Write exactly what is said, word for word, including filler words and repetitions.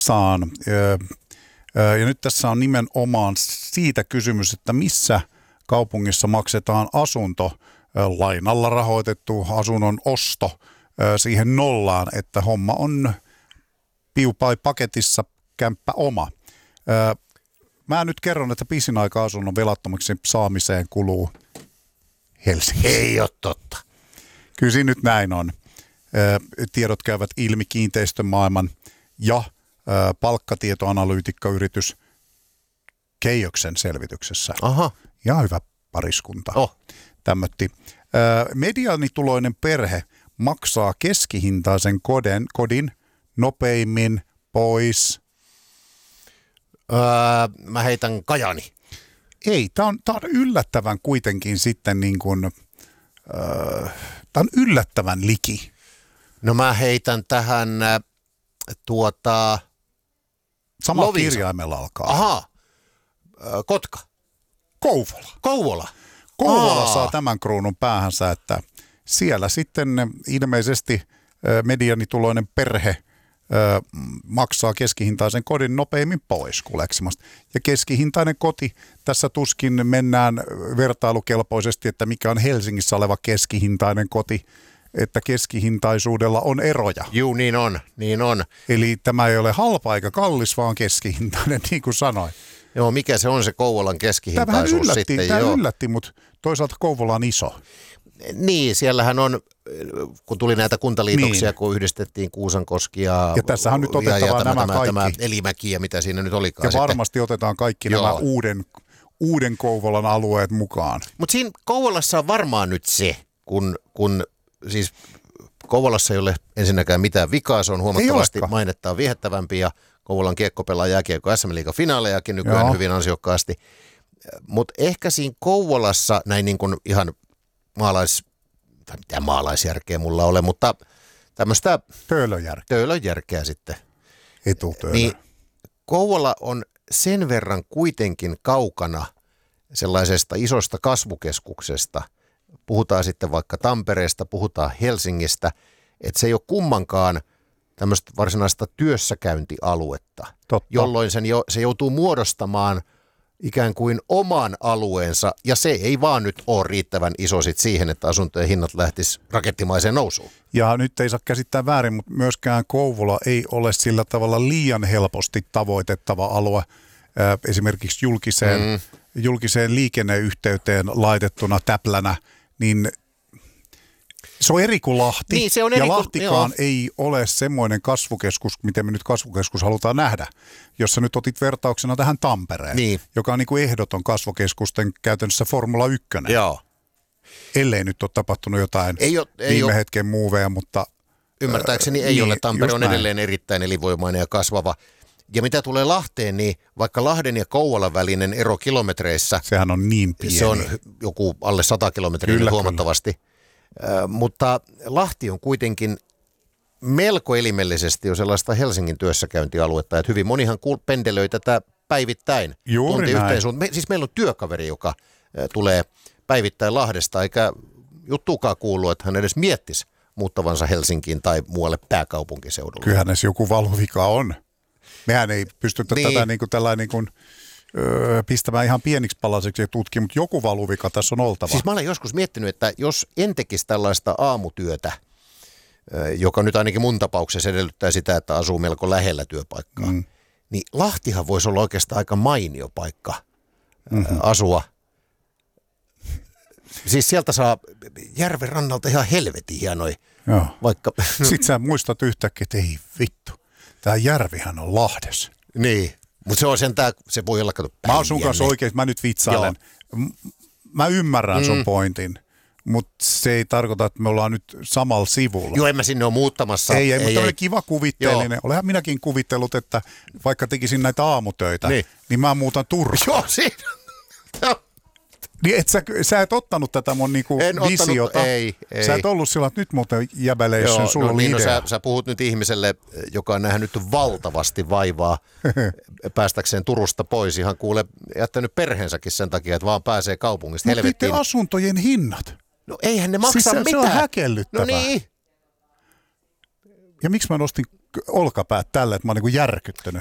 saan. Ja nyt tässä on nimenomaan siitä kysymys, että missä kaupungissa maksetaan asunto, lainalla rahoitettu asunnon osto siihen nollaan, että homma on piupai paketissa, kämppä oma. Mä nyt kerron, että pisin aika asunnon velattomaksi saamiseen kuluu Helsinki. Ei ole totta. Kyllä siinä nyt näin on. Tiedot käyvät ilmi kiinteistömaailman ja palkkatietoanalyytikkayritys Keijoksen selvityksessä. Aha. Ja hyvä pariskunta. Oh. Tämmötti. Mediaanituloinen perhe maksaa keskihintaisen kodin, kodin nopeimmin pois. Öö, mä heitän Kajani. Ei, tämä on, tää on yllättävän kuitenkin sitten niin kuin, öö, tämä on yllättävän liki. No mä heitän tähän äh, tuota... Samalla Loviisa. kirjaimella alkaa. Aha, öö, Kotka. Kouvola. Kouvola. Kouvola Aa. saa tämän kruunun päähänsä, että siellä sitten ilmeisesti medianituloinen perhe ö, maksaa keskihintaisen kodin nopeimmin pois kuleksimasta. Ja keskihintainen koti, tässä tuskin mennään vertailukelpoisesti, että mikä on Helsingissä oleva keskihintainen koti, että keskihintaisuudella on eroja. Juu, niin on, niin on. Eli tämä ei ole halpa eikä kallis, vaan keskihintainen, niin kuin sanoin. Joo, mikä se on se Kouvolan Tämä vähän keskihintaisuus yllätti, sitten? tämä Joo. yllätti, mutta toisaalta Kouvola on iso. Niin, siellähän on, kun tuli näitä kuntaliitoksia, Niin. kun yhdistettiin Kuusankoski ja... Ja tässähän on nyt otettava ja, ja tämä, nämä tämä, kaikki. Tämä Elimäki ja mitä siinä nyt olikaan. Ja sitten. varmasti otetaan kaikki Joo. nämä uuden, uuden Kouvolan alueet mukaan. Mutta siinä Kouvolassa on varmaan nyt se, kun, kun siis Kouvolassa ei ole ensinnäkään mitään vikaa, se on huomattavasti olekaan. mainettaan viehättävämpi ja Kouvolan kiekko pelaa jääkiekko S M-liigan finaalejakin nykyään Joo. hyvin ansiokkaasti. Mutta ehkä siinä Kouvolassa, näin niin kuin ihan maalais, tai mitä maalaisjärkeä mulla ole, mutta tämmöistä Töölöjärki, töölönjärkeä sitten. etutöölö. Niin Kouvola on sen verran kuitenkin kaukana sellaisesta isosta kasvukeskuksesta. Puhutaan sitten vaikka Tampereesta, puhutaan Helsingistä, että se ei ole kummankaan tämmöistä varsinaista työssäkäyntialuetta, Totta. jolloin sen jo, se joutuu muodostamaan ikään kuin oman alueensa, ja se ei vaan nyt ole riittävän iso sit siihen, että asuntojen hinnat lähtis rakettimaiseen nousuun. Ja nyt ei saa käsittää väärin, mutta myöskään Kouvola ei ole sillä tavalla liian helposti tavoitettava alue esimerkiksi julkiseen, mm. julkiseen liikenneyhteyteen laitettuna täplänä, niin se on eri kuin Lahti. Niin, se on eri ja kuin- Lahtikaan joo. ei ole semmoinen kasvukeskus, miten me nyt kasvukeskus halutaan nähdä, jossa nyt otit vertauksena tähän Tampereen, Niin. joka on niin kuin ehdoton kasvukeskusten käytännössä Formula yksi. Joo. Ellei nyt ole tapahtunut jotain Ei ole, ei viime ole, hetken muuveja, mutta ymmärtääkseni ei niin, ole. Tampere just on näin. edelleen erittäin elinvoimainen ja kasvava. Ja mitä tulee Lahteen, niin vaikka Lahden ja Kouvolan välinen ero kilometreissä, sehän on niin pieni. se on joku alle sata kilometriä Kyllä, huomattavasti. Ö, mutta Lahti on kuitenkin melko elimellisesti jo sellaista Helsingin työssäkäyntialuetta, että hyvin monihan kuul- pendelöi tätä päivittäin. Juuri Tunti näin. yhteen suuntaan. Me, siis meillä on työkaveri, joka ö, tulee päivittäin Lahdesta, eikä juttuukaan kuulu, että hän edes miettisi muuttavansa Helsinkiin tai muualle pääkaupunkiseudulle. Kyllähän näissä joku valuvika on. Mehän ei pystytä Niin. tätä niin kuin tällainen niin kuin, öö, pistämään ihan pieniksi palasiksi ja tutkimaan, mutta joku valuvika tässä on oltava. Siis mä olen joskus miettinyt, että jos en tekisi tällaista aamutyötä, ö, joka nyt ainakin mun tapauksessa edellyttää sitä, että asuu melko lähellä työpaikkaa, mm. niin Lahtihan voisi olla oikeastaan aika mainio paikka mm-hmm. asua. Siis sieltä saa järven rannalta ihan helvetin hienoja, Joo. vaikka... Sitten sä muistat yhtäkkiä, että ei vittu, tämä järvihän on Lahdessa. Niin, mutta se on sentään, se voi olla, kato, Mä oon sun Päijänne. kanssa oikein, mä nyt vitsailen. M- Mä ymmärrän sun Mm. pointin, mutta se ei tarkoita, että me ollaan nyt samalla sivulla. Joo, en mä sinne ole muuttamassa. Ei, ei, mutta oli kiva kuvitteellinen. Joo. Olehan minäkin kuvitellut, että vaikka tekisin näitä aamutöitä, niin, Niin. niin mä muutan Turkuun. Joo, siinä. Niin et sä, sä et ottanut tätä mun niinku En ottanut, visiota. ei, ei. Sä et ollut sillä, että nyt muuten jäbäleissä Joo, sulla no, oli niin, no, idea. sä, sä puhut nyt ihmiselle, joka on nähnyt valtavasti vaivaa päästäkseen Turusta pois. Ihan kuule, jättänyt perheensäkin sen takia, että vaan pääsee kaupungista Mutta helvettiin. niiden asuntojen hinnat. No eihän ne maksa Siis se, mitään. se on häkellyttävää. No niin. Ja miksi mä nostin olkapäät tälle, että mä oon niin kuin järkyttynyt.